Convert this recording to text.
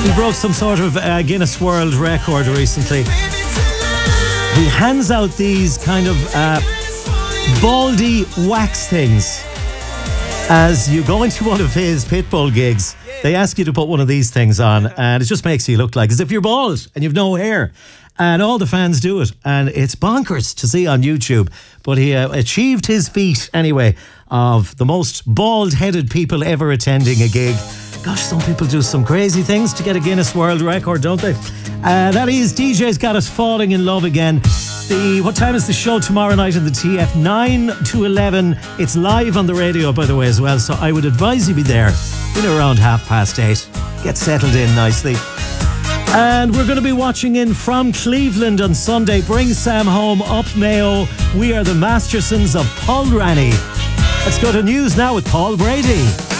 He broke some sort of Guinness World Record recently. He hands out these kind of baldy wax things as you go into one of his Pitbull gigs. They ask you to put one of these things on, and it just makes you look like as if you're bald and you've no hair. And all the fans do it, and it's bonkers to see on YouTube. But he achieved his feat anyway of the most bald-headed people ever attending a gig. Gosh, some people do some crazy things to get a Guinness World Record, don't they? That is DJ's Got Us Falling in Love Again. What time is the show tomorrow night in the TF? 9 to 11. It's live on the radio, by the way, as well. So I would advise you be there in around 8:30. Get settled in nicely. And we're going to be watching in from Cleveland on Sunday. Bring Sam home, up Mayo. We are the Mastersons of Paul Ranney. Let's go to news now with Paul Brady.